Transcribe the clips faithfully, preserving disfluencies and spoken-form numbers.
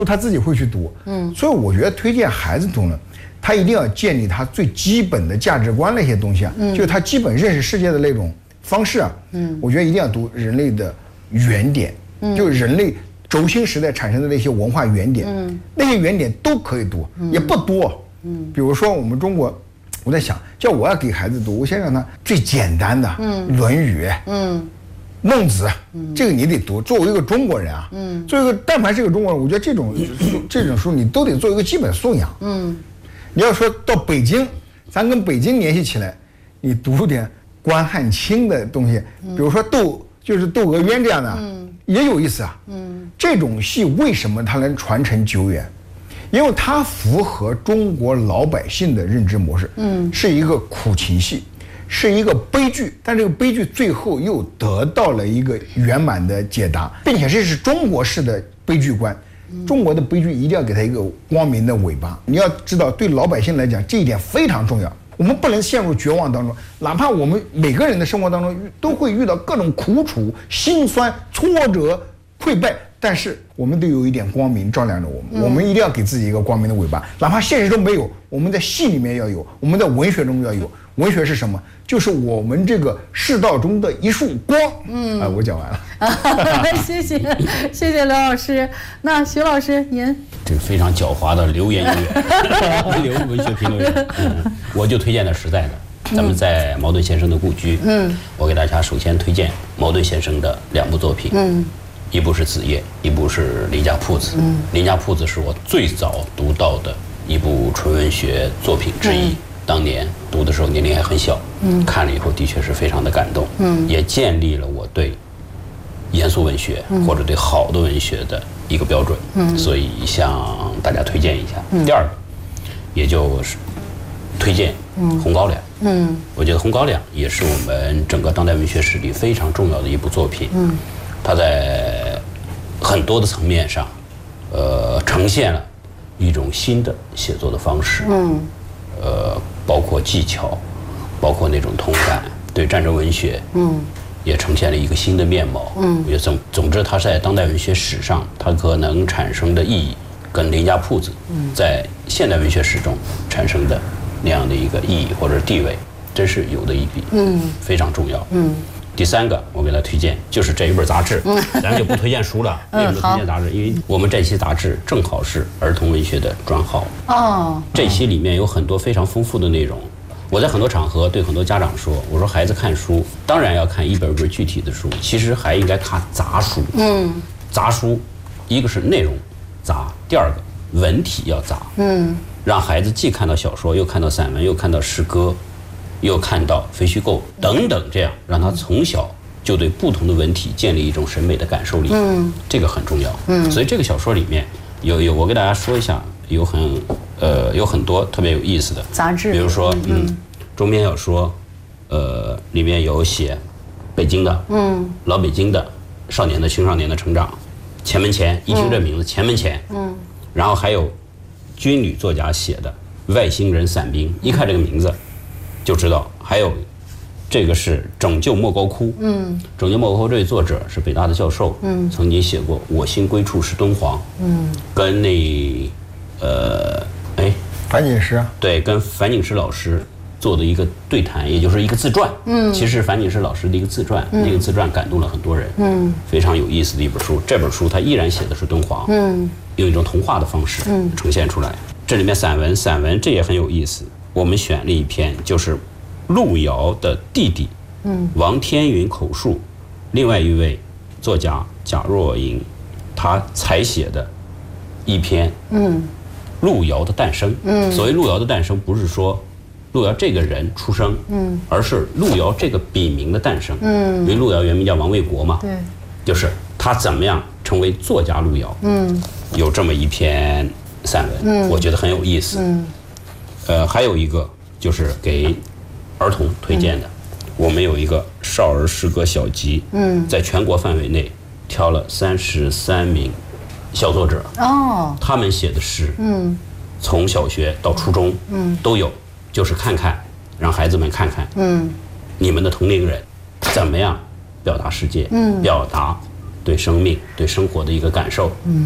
他自己会去读。嗯，所以我觉得推荐孩子读呢，他一定要建立他最基本的价值观那些东西啊，嗯、就是他基本认识世界的那种方式啊。嗯，我觉得一定要读人类的原点，嗯、就是人类轴心时代产生的那些文化原点，嗯，那些原点都可以读，嗯、也不多。嗯，比如说我们中国。我在想，叫我要给孩子读，我先让他最简单的《嗯、论语》、嗯、《孟子》，嗯、这个你得读。作为一个中国人啊，嗯，作为一个但凡是个中国人，我觉得这种书这种书你都得做一个基本素养。嗯，你要说到北京，咱跟北京联系起来，你读点关汉卿的东西，比如说窦就是窦娥冤这样的，嗯，也有意思啊。嗯，这种戏为什么它能传承久远？因为它符合中国老百姓的认知模式，嗯，是一个苦情戏，是一个悲剧，但这个悲剧最后又得到了一个圆满的解答，并且这是中国式的悲剧观。中国的悲剧一定要给它一个光明的尾巴。你要知道，对老百姓来讲，这一点非常重要。我们不能陷入绝望当中，哪怕我们每个人的生活当中都会遇到各种苦楚、辛酸、挫折、溃败。但是我们都有一点光明照亮着我们，嗯、我们一定要给自己一个光明的尾巴，哪怕现实中没有，我们在戏里面要有，我们在文学中要有。文学是什么？就是我们这个世道中的一束光。嗯，啊，我讲完了。 谢谢，谢谢刘老师。那徐老师您？ 这个非常狡猾的流言音乐，流文学评论员。嗯，我就推荐点实在的。咱们在茅盾先生的故居，嗯，我给大家首先推荐茅盾先生的两部作品，嗯。一部是《子夜》，一部是《林家铺子》。嗯，《林家铺子》是我最早读到的一部纯文学作品之一。嗯、当年读的时候年龄还很小，嗯，看了以后的确是非常的感动，嗯，也建立了我对严肃文学、嗯、或者对好的文学的一个标准。嗯，所以向大家推荐一下。嗯、第二个，也就是推荐《红高粱》。嗯，我觉得《红高粱》也是我们整个当代文学史里非常重要的一部作品。嗯。它在很多的层面上，呃，呈现了一种新的写作的方式，嗯，呃，包括技巧，包括那种同感，对战争文学，嗯，也呈现了一个新的面貌，嗯，也总总之，它在当代文学史上，它可能产生的意义，跟《林家铺子》在现代文学史中产生的那样的一个意义或者地位，真是有的一比，嗯，非常重要，嗯。第三个，我给他推荐就是这一本杂志，咱就不推荐书了。为什么推荐杂志？因为我们这期杂志正好是儿童文学的专号。哦，这期里面有很多非常丰富的内容。我在很多场合对很多家长说，我说孩子看书，当然要看一本本具体的书，其实还应该看杂书。嗯，杂书，一个是内容杂，第二个文体要杂。嗯，让孩子既看到小说，又看到散文，又看到诗歌。又看到非虚构等等，这样让他从小就对不同的文体建立一种审美的感受力，嗯，这个很重要，嗯，所以这个小说里面有有，我给大家说一下，有很呃有很多特别有意思的杂志， 比如说嗯，中篇小说，呃里面有写北京的，嗯，老北京的少年的青少年的成长，前门前，一听这名字，前门前，嗯，然后还有军旅作家写的外星人伞兵，一看这个名字。就知道，还有，这个是《拯救莫高窟》。嗯，《拯救莫高窟》这位作者是北大的教授。嗯，曾经写过《我心归处是敦煌》。嗯，跟那，呃，哎， 樊锦诗啊。 对，跟樊锦诗老师做的一个对谈，也就是一个自传。嗯，其实樊锦诗老师的一个自传，嗯、那个自传感动了很多人。嗯，非常有意思的一本书。这本书它依然写的是敦煌。嗯，用一种童话的方式呈现出来。嗯、这里面散文，散文这也很有意思。我们选了一篇，就是路遥的弟弟，嗯，王天云口述，另外一位作家贾若莹，他采写的一篇，嗯，路遥的诞生。嗯，所谓路遥的诞生，不是说路遥这个人出生，嗯，而是路遥这个笔名的诞生。嗯，因为路遥原名叫王卫国嘛，对，就是他怎么样成为作家路遥。嗯，有这么一篇散文，嗯，我觉得很有意思。嗯。呃，还有一个就是给儿童推荐的，嗯、我们有一个少儿诗歌小集，嗯，在全国范围内挑了三十三名小作者，哦，他们写的诗，嗯，从小学到初中，嗯，都有，就是看看，让孩子们看看，嗯，你们的同龄人怎么样表达世界，嗯，表达对生命、对生活的一个感受，嗯，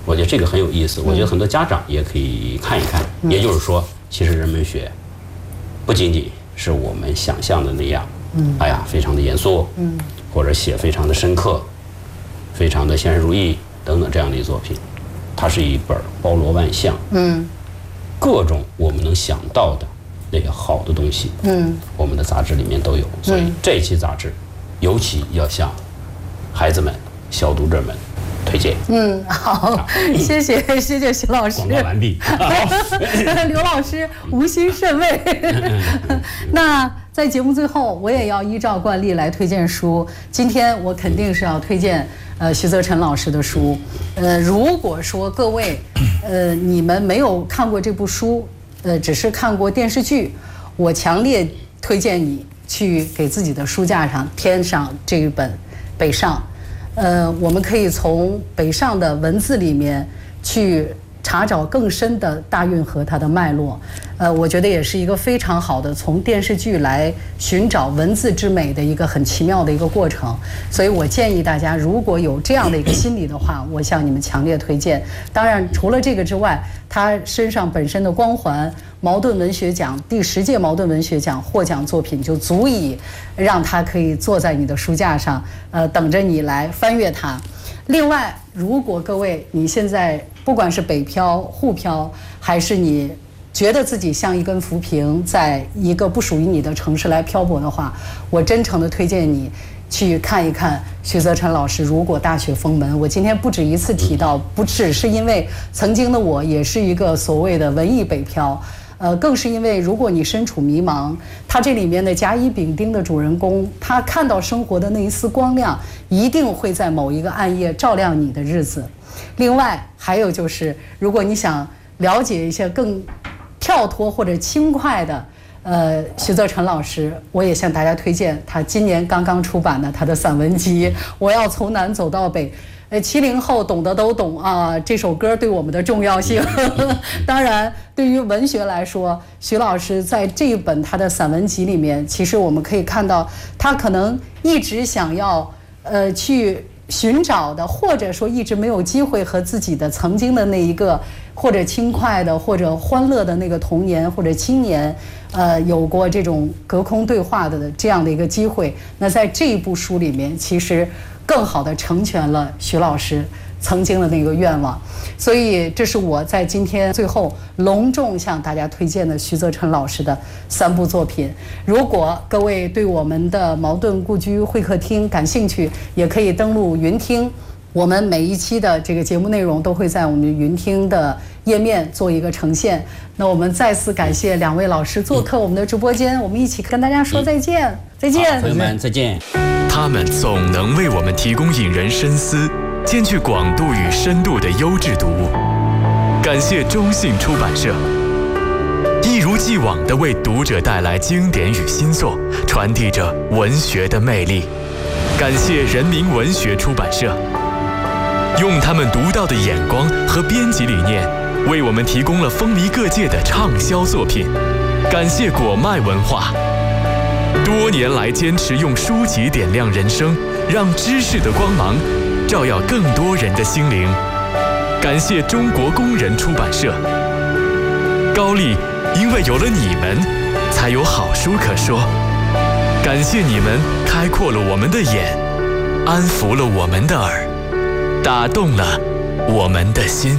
我觉得这个很有意思，我觉得很多家长也可以看一看。嗯、也就是说，其实人文学不仅仅是我们想象的那样，嗯，哎呀，非常的严肃，嗯，或者写非常的深刻，非常的先人如意等等这样的作品，它是一本包罗万象，嗯，各种我们能想到的那些好的东西，嗯，我们的杂志里面都有。所以这一期杂志，尤其要向孩子们、小读者们推荐。 嗯，好，谢谢谢谢徐老师。 广告完毕。 刘老师无心甚慰。那在节目最后，我也要依照惯例来推荐书。今天我肯定是要推荐呃徐则成老师的书。呃，如果说各位呃你们没有看过这部书，呃，只是看过电视剧，我强烈推荐你去给自己的书架上添上这一本《北上》。呃，我们可以从北上的文字里面去查找更深的大运河它的脉络。呃，我觉得也是一个非常好的从电视剧来寻找文字之美的一个很奇妙的一个过程。所以我建议大家，如果有这样的一个心理的话，我向你们强烈推荐。当然，除了这个之外，他身上本身的光环，茅盾文学奖第十届茅盾文学奖获奖作品就足以让他可以坐在你的书架上，呃，等着你来翻阅它。另外，如果各位你现在不管是北漂、沪漂，还是你觉得自己像一根浮萍，在一个不属于你的城市来漂泊的话，我真诚的推荐你去看一看徐则成老师《如果大雪封门》。我今天不止一次提到，不只是因为曾经的我也是一个所谓的文艺北漂，呃，更是因为如果你身处迷茫，他这里面的甲乙丙丁的主人公，他看到生活的那一丝光亮，一定会在某一个暗夜照亮你的日子。另外还有就是，如果你想了解一些更跳脱或者轻快的呃，徐则成老师，我也向大家推荐他今年刚刚出版的他的散文集《我要从南走到北》。呃，七零后懂得都懂啊，这首歌对我们的重要性。当然，对于文学来说，徐老师在这一本他的散文集里面，其实我们可以看到，他可能一直想要呃去寻找的，或者说一直没有机会和自己的曾经的那一个或者轻快的或者欢乐的那个童年或者青年，呃，有过这种隔空对话的这样的一个机会。那在这一部书里面，其实更好的成全了徐老师曾经的那个愿望。所以这是我在今天最后隆重向大家推荐的徐则成老师的三部作品。如果各位对我们的茅盾故居会客厅感兴趣，也可以登录云听，我们每一期的这个节目内容都会在我们云听的页面做一个呈现。那我们再次感谢两位老师做客我们的直播间，我们一起跟大家说再见。嗯、再见， 朋友们再见。 他们总能为我们提供引人深思、兼具广度与深度的优质读物。感谢中信出版社，一如既往地为读者带来经典与新作，传递着文学的魅力。感谢人民文学出版社，用他们独到的眼光和编辑理念，为我们提供了风靡各界的畅销作品。感谢果麦文化，多年来坚持用书籍点亮人生，让知识的光芒照耀更多人的心灵。感谢中国工人出版社，高丽因为有了你们，才有好书可说。感谢你们开阔了我们的眼，安抚了我们的耳，打动了我们的心。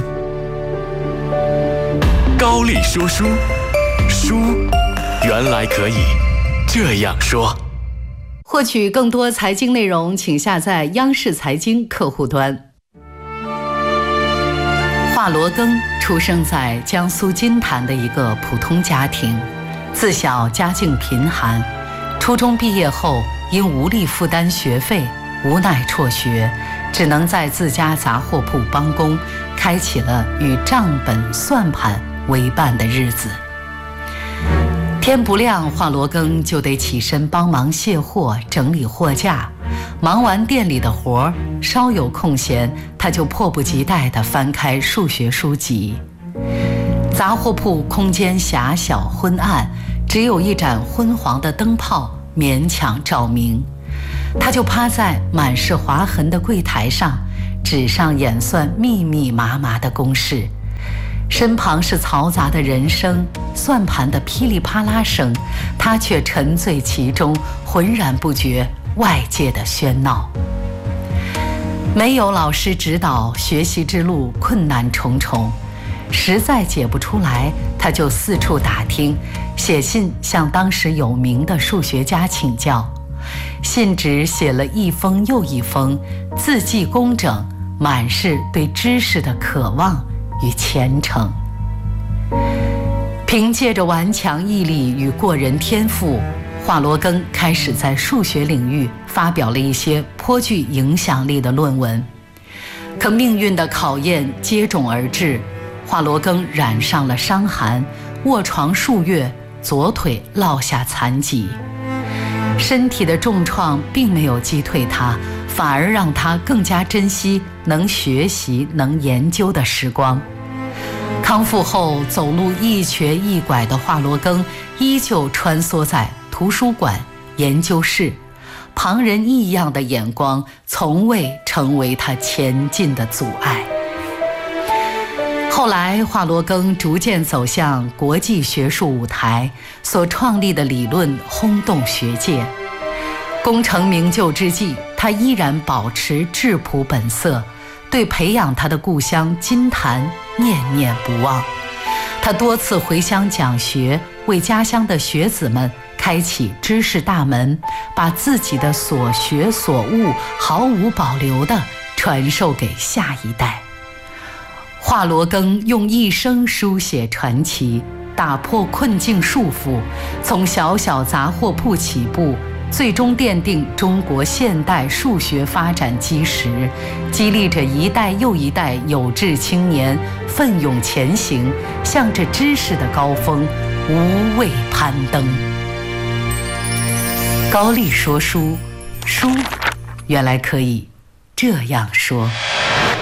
高丽说书，书原来可以这样说。 获取更多财经内容，请下载央视财经客户端。华罗庚出生在江苏金坛的一个普通家庭，自小家境贫寒，初中毕业后因无力负担学费，无奈辍学，只能在自家杂货铺帮工，开启了与账本算盘为伴的日子。天不亮，华罗庚就得起身帮忙卸货、整理货架。忙完店里的活儿，稍有空闲，他就迫不及待地翻开数学书籍。杂货铺空间狭小昏暗，只有一盏昏黄的灯泡勉强照明。他就趴在满是划痕的柜台上， 纸上演算密密麻麻的公式，身旁是嘈杂的人声，算盘的噼里啪啦声，他却沉醉其中，浑然不觉外界的喧闹。没有老师指导，学习之路困难重重，实在解不出来，他就四处打听，写信向当时有名的数学家请教。信纸写了一封又一封，字迹工整，满是对知识的渴望与虔诚。凭借着顽强毅力与过人天赋，华罗庚开始在数学领域发表了一些颇具影响力的论文。可命运的考验接踵而至，华罗庚染上了伤寒，卧床数月，左腿落下残疾。身体的重创并没有击退他，反而让他更加珍惜能学习、能研究的时光。康复后，走路一瘸一拐的华罗庚依旧穿梭在图书馆、研究室，旁人异样的眼光从未成为他前进的阻碍。后来，华罗庚逐渐走向国际学术舞台，所创立的理论轰动学界。功成名就之际，他依然保持质朴本色，对培养他的故乡金坛念念不忘。他多次回乡讲学，为家乡的学子们开启知识大门，把自己的所学所悟毫无保留地传授给下一代。华罗庚用一生书写传奇，打破困境束缚，从小小杂货铺起步，最终奠定中国现代数学发展基石，激励着一代又一代有志青年奋勇前行，向着知识的高峰无畏攀登。高力说书，书原来可以这样说。